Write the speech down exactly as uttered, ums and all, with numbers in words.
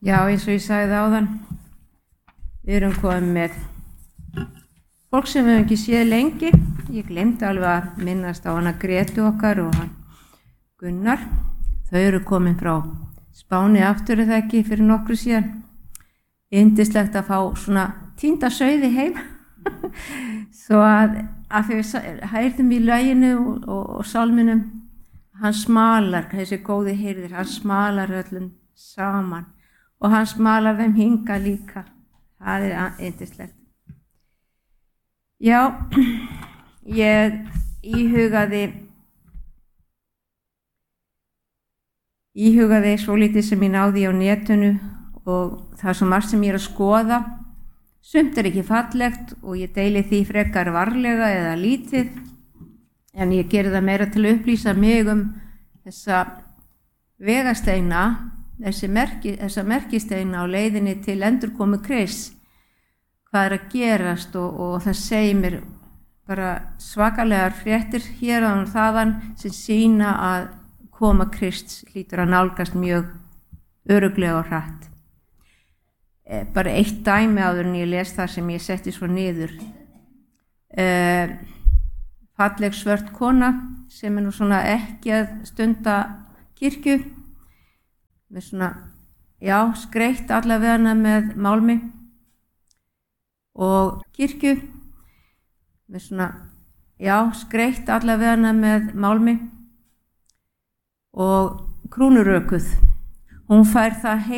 Já, eins og ég sagði áðan, við erum komið með fólk sem við hefum ekki séð lengi. Ég glemdi alveg að minnast á hana Gretu okkar og hann Gunnar. Þau eru komin frá Spáni aftur eða ekki fyrir nokkru síðan. Yndislegt að fá svona týnda sauði heim. Svo að, að við heyrðum í laginu og, og, og sálminum, hann smalar, þessi góði heyrðir, hann smalar öllum saman og hann smalar þeim hinga líka. Það er yndislegt. Já, ég íhugaði íhugaði svo lítið sem ég náði á netinu og það er svo margt sem ég er að skoða. Sumt er ekki fallegt og ég deili því frekar varlega eða lítið, en ég geri það meira til að upplýsa mig um þessa vegasteina, þessi merki, þessa merkisteina á leiðinni til endurkomu Krists, hvað er að gerast og, og það segir mér bara svakalegar fréttir hér og þaðan sem sýna að koma Krists hlýtur að nálgast mjög örugglega og hratt. Bara eitt dæmi áður en ég les það sem ég setti svo niður. Uh, falleg svört kona sem er nú svona ekki að stunda kirkju, með svona, já, skreitt allavega hana með málmi og kirkju, með svona, já, skreitt allavega hana með málmi og krúnurökuð. Hún fær það heim